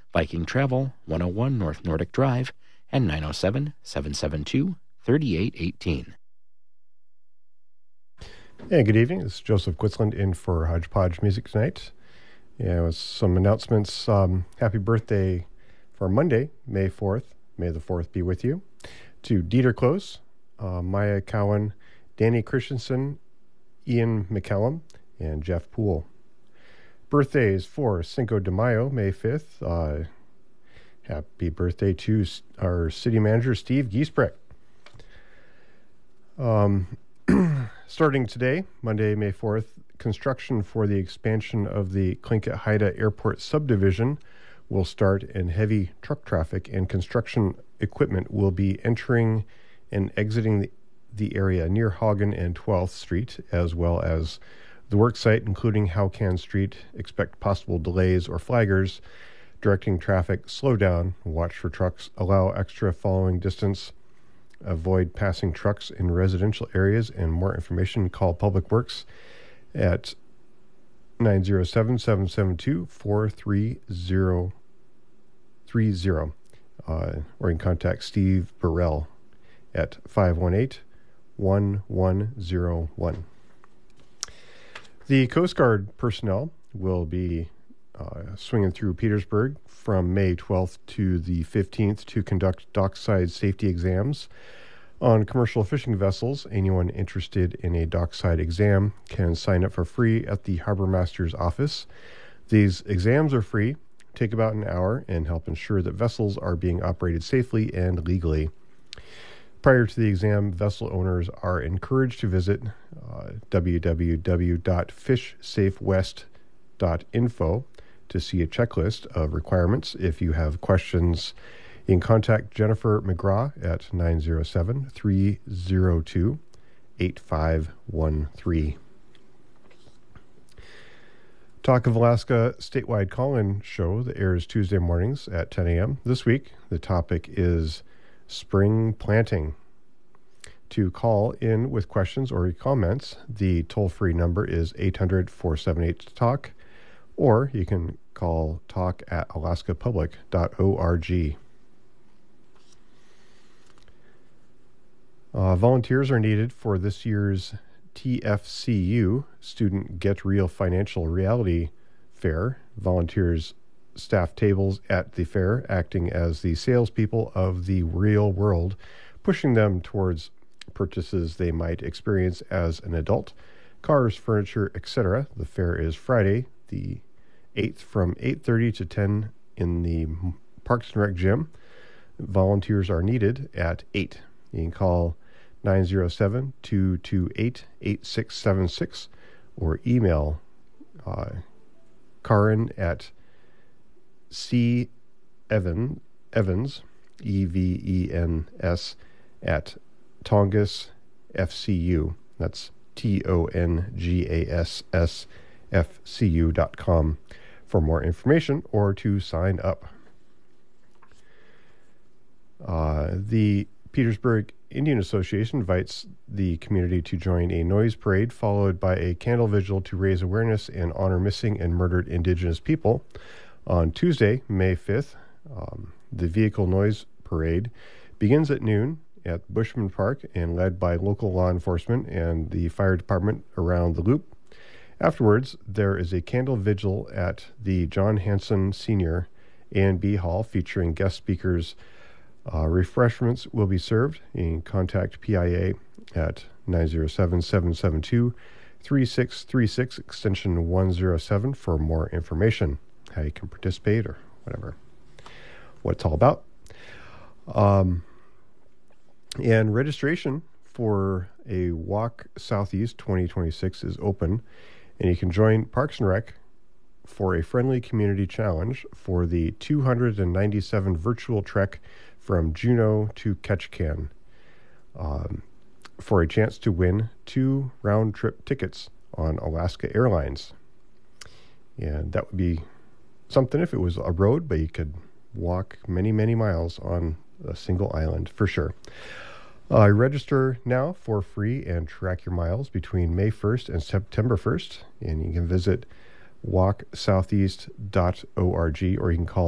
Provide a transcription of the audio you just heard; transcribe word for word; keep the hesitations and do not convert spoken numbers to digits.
Viking Travel, one oh one North Nordic Drive, and nine oh seven, seven seven two, three eight one eight. Yeah, good evening. This is Joseph Quitzland in for Hodgepodge Music tonight. Yeah, with some announcements. Um, happy birthday for Monday, May fourth. May the fourth be with you. To Dieter Close, uh, Maya Cowan, Danny Christensen, Ian McCallum, and Jeff Poole. Birthdays for Cinco de Mayo, May fifth. Uh, happy birthday to our city manager, Steve Giesbrecht. Um, starting today, Monday, May fourth, construction for the expansion of the Tlingit Haida Airport subdivision will start, and heavy truck traffic and construction equipment will be entering and exiting the, the area near Hagen and twelfth Street, as well as the work site, including Howcan Street. Expect possible delays or flaggers directing traffic. Slow down, watch for trucks, allow extra following distance, avoid passing trucks in residential areas, and more information, call Public Works at nine oh seven, seven seven two, four three zero three zero, uh, or you can contact Steve Burrell at five one eight, one one zero one. The Coast Guard personnel will be uh, swinging through Petersburg from May twelfth to the fifteenth to conduct dockside safety exams on commercial fishing vessels. Anyone interested in a dockside exam can sign up for free at the Harbor Master's office. These exams are free, take about an hour, and help ensure that vessels are being operated safely and legally. Prior to the exam, vessel owners are encouraged to visit uh, w w w dot fish safe west dot info to see a checklist of requirements. If you have questions, you can contact Jennifer McGraw at nine oh seven, three oh two, eight five one three. Talk of Alaska statewide call-in show that airs Tuesday mornings at ten a.m. This week, the topic is spring planting. To call in with questions or comments, the toll-free number is eight hundred, four seven eight, talk, or you can call talk at alaska public dot org. Uh, volunteers are needed for this year's T F C U, Student Get Real Financial Reality Fair. Volunteers staff tables at the fair, acting as the salespeople of the real world, pushing them towards purchases they might experience as an adult, cars, furniture, et cetera. The fair is Friday, the eighth, from eight thirty to ten in the Parks and Rec gym. Volunteers are needed at eight. You can call nine oh seven, two two eight, eight six seven six or email uh, Karin at C. Evan, Evans, E V E N S, at Tongass F C U. That's T O N G A S S F C U dot com for more information or to sign up. Uh, the Petersburg Indian Association invites the community to join a noise parade followed by a candle vigil to raise awareness and honor missing and murdered Indigenous people. On Tuesday, May fifth, um, the vehicle noise parade begins at noon at Bushman Park and led by local law enforcement and the fire department around the loop. Afterwards, there is a candle vigil at the John Hanson Senior A and B Hall featuring guest speakers. Uh, refreshments will be served. You can contact P I A at nine oh seven, seven seven two, three six three six, extension one oh seven for more information, how you can participate or whatever, what it's all about. Um, and registration for a Walk Southeast twenty twenty-six is open, and you can join Parks and Rec for a friendly community challenge for the two hundred ninety-seven virtual trek from Juneau to Ketchikan, um, for a chance to win two round-trip tickets on Alaska Airlines. And that would be something if it was a road, but you could walk many, many miles on a single island for sure. Uh, register now for free and track your miles between May first and September first, and you can visit walk southeast dot org, or you can call